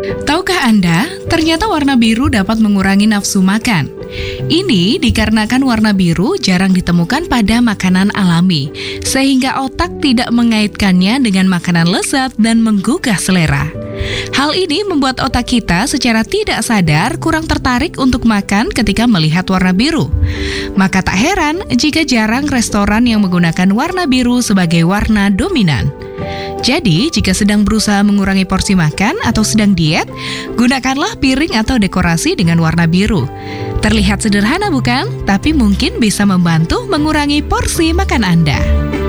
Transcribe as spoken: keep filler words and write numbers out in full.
Tahukah Anda, ternyata warna biru dapat mengurangi nafsu makan. Ini dikarenakan warna biru jarang ditemukan pada makanan alami, sehingga otak tidak mengaitkannya dengan makanan lezat dan menggugah selera. Hal ini membuat otak kita secara tidak sadar kurang tertarik untuk makan ketika melihat warna biru. Maka tak heran jika jarang restoran yang menggunakan warna biru sebagai warna dominan. Jadi, jika sedang berusaha mengurangi porsi makan atau sedang diet, gunakanlah piring atau dekorasi dengan warna biru. Terlihat sederhana bukan? Tapi mungkin bisa membantu mengurangi porsi makan Anda.